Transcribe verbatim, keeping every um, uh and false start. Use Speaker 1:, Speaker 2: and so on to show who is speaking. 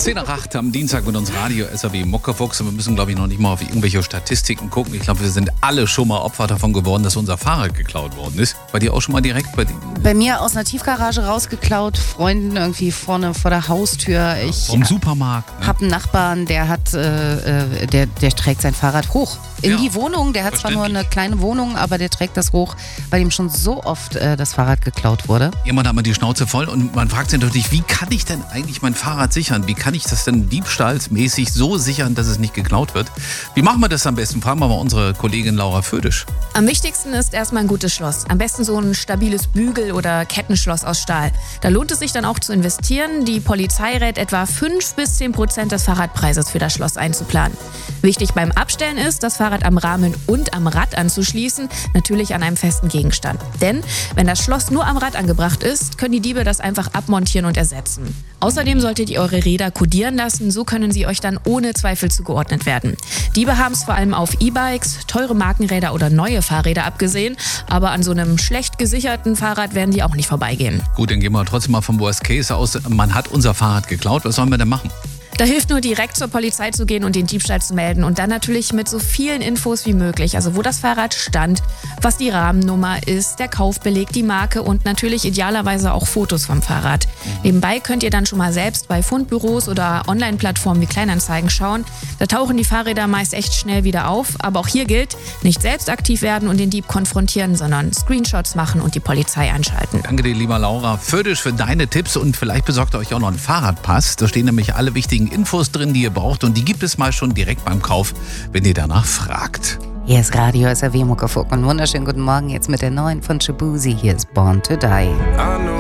Speaker 1: zehn nach acht am Dienstag mit uns Radio S R W Muckefuchs. Und wir müssen, glaube ich, noch nicht mal auf irgendwelche Statistiken gucken. Ich glaube, wir sind alle schon mal Opfer davon geworden, dass unser Fahrrad geklaut worden ist. Bei dir auch schon mal direkt? Bei, dir?
Speaker 2: Bei mir aus einer Tiefgarage rausgeklaut, Freunden irgendwie vorne vor der Haustür. Ich
Speaker 1: Vom Supermarkt. Ne?
Speaker 2: Hab einen Nachbarn, der hat, äh, der, der trägt sein Fahrrad hoch in
Speaker 1: Ja,
Speaker 2: die Wohnung. Der hat zwar nur eine kleine Wohnung, aber der trägt das hoch, weil ihm schon so oft äh, das Fahrrad geklaut wurde.
Speaker 1: Jemand hat mal die Schnauze voll und man fragt sich natürlich, wie kann ich denn eigentlich mein Fahrrad sichern? Wie kann ich das denn diebstahlsmäßig so sichern, dass es nicht geklaut wird? Wie machen wir das am besten? Fragen wir mal unsere Kollegin Laura Födisch.
Speaker 3: Am wichtigsten ist erstmal ein gutes Schloss. Am besten so ein stabiles Bügel- oder Kettenschloss aus Stahl. Da lohnt es sich dann auch zu investieren. Die Polizei rät etwa fünf bis zehn Prozent des Fahrradpreises für das Schloss einzuplanen. Wichtig beim Abstellen ist, das Fahrrad am Rahmen und am Rad anzuschließen, natürlich an einem festen Gegenstand. Denn wenn das Schloss nur am Rad angebracht ist, können die Diebe das einfach abmontieren und ersetzen. Außerdem solltet ihr eure Räder kodieren lassen, so können sie euch dann ohne Zweifel zugeordnet werden. Diebe haben es vor allem auf E-Bikes, teure Markenräder oder neue Fahrräder abgesehen, aber an so einem schlecht gesicherten Fahrrad werden die auch nicht vorbeigehen.
Speaker 1: Gut, dann gehen wir trotzdem mal vom Worst Case aus. Man hat unser Fahrrad geklaut. Was sollen wir denn machen?
Speaker 3: Da hilft nur, direkt zur Polizei zu gehen und den Diebstahl zu melden und dann natürlich mit so vielen Infos wie möglich. Also wo das Fahrrad stand, was die Rahmennummer ist, der Kaufbeleg, die Marke und natürlich idealerweise auch Fotos vom Fahrrad. Mhm. Nebenbei könnt ihr dann schon mal selbst bei Fundbüros oder Online-Plattformen wie Kleinanzeigen schauen. Da tauchen die Fahrräder meist echt schnell wieder auf. Aber auch hier gilt, nicht selbst aktiv werden und den Dieb konfrontieren, sondern Screenshots machen und die Polizei einschalten.
Speaker 1: Danke dir, lieber Laura Födisch, für deine Tipps und vielleicht besorgt ihr euch auch noch einen Fahrradpass. Da stehen nämlich alle wichtigen Infos drin, die ihr braucht und die gibt es mal schon direkt beim Kauf, wenn ihr danach fragt.
Speaker 2: Hier ist Radio S R W Muckefuchs und wunderschönen guten Morgen jetzt mit der neuen von Shaboozey. Hier ist Born to Die.